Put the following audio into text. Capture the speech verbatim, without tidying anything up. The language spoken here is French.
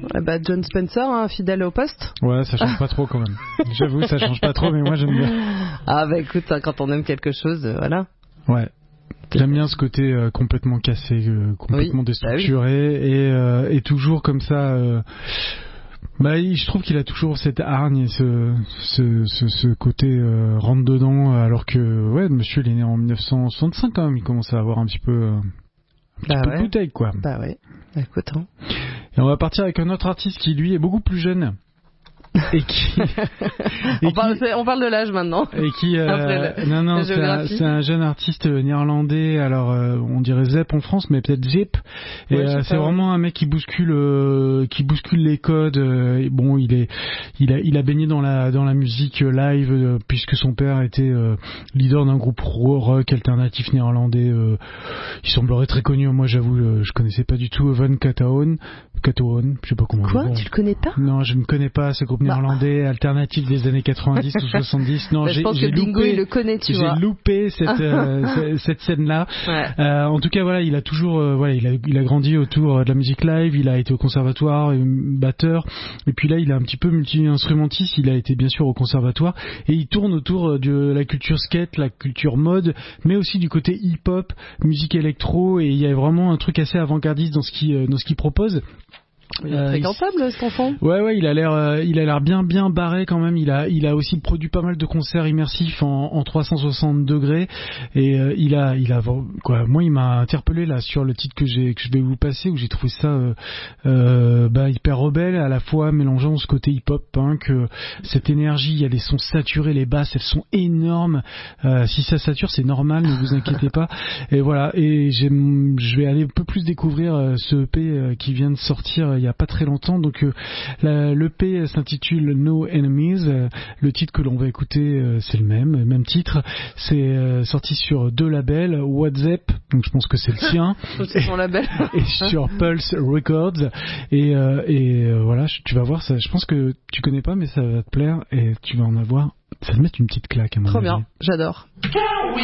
Eh bah, John Spencer, hein, fidèle au poste. Ouais, ça change pas trop quand même. J'avoue, ça change pas trop, mais moi j'aime bien. Ah bah écoute, hein, quand on aime quelque chose, euh, voilà. Ouais. J'aime bien ce côté euh, complètement cassé, euh, complètement oui. déstructuré, bah oui. et, euh, et toujours comme ça. Euh, bah, je trouve qu'il a toujours cette hargne et ce, ce, ce, ce côté euh, rentre dedans, alors que ouais, le monsieur il est né en dix-neuf cent soixante-cinq quand même, il commence à avoir un petit peu, euh, un petit bah peu ouais. de bouteille quoi. Bah ouais. Bah, écoute. Hein. Et on va partir avec un autre artiste qui lui est beaucoup plus jeune. Et qui, et on, qui parle, on parle de l'âge maintenant. Et qui, euh, le, non non, c'est un, c'est un jeune artiste néerlandais. Alors euh, on dirait Zepp en France, mais peut-être Zip. Et ouais, euh, c'est pas, vraiment ouais. un mec qui bouscule, euh, qui bouscule les codes. Euh, et bon, il est, il a, il a baigné dans la, dans la musique live euh, puisque son père était euh, leader d'un groupe rock alternatif néerlandais. Euh, il semblerait très connu. Moi, j'avoue, euh, je connaissais pas du tout Van Kataon. Kataon, je sais pas comment. Quoi, bon. tu le connais pas? Non, je ne connais pas ce groupe néerlandais alternatif des années quatre-vingt-dix ou soixante-dix. Non, bah, j'ai, je pense j'ai que Bingo loupé, il le connaît, tu j'ai vois. J'ai loupé cette euh, cette scène-là. Ouais. Euh, en tout cas, voilà, il a toujours, euh, voilà, il a il a grandi autour de la musique live. Il a été au conservatoire, batteur. Et puis là, il est un petit peu multi-instrumentiste. Il a été bien sûr au conservatoire et il tourne autour de la culture skate, la culture mode, mais aussi du côté hip-hop, musique électro. Et il y a vraiment un truc assez avant-gardiste dans ce qu'il dans ce qu'il propose. Il est fréquentable, euh, cet enfant. Ouais, ouais, il a l'air, euh, il a l'air bien, bien barré quand même. Il a, il a aussi produit pas mal de concerts immersifs en, en trois cent soixante degrés. Et euh, il a, il a, quoi. Moi, il m'a interpellé là sur le titre que j'ai, que je vais vous passer, où j'ai trouvé ça, euh, euh, bah, hyper rebelle, à la fois mélangeant ce côté hip-hop, punk, euh, cette énergie. Il y a les sons saturés, les basses, elles sont énormes. Euh, si ça sature, c'est normal, ne vous inquiétez pas. Et voilà. Et j'aime, je vais aller un peu plus découvrir euh, ce E P euh, qui vient de sortir. Euh, il y a pas très longtemps, donc euh, l'E P s'intitule No Enemies. Euh, le titre que l'on va écouter, euh, c'est le même, même titre. C'est euh, sorti sur deux labels, WhatsApp, donc je pense que c'est le sien, c'est son label, et sur Pulse Records. Et, euh, et euh, voilà, tu vas voir ça. Je pense que tu connais pas, mais ça va te plaire et tu vas en avoir. Ça va te mettre une petite claque à mon Trop avis. bien, j'adore.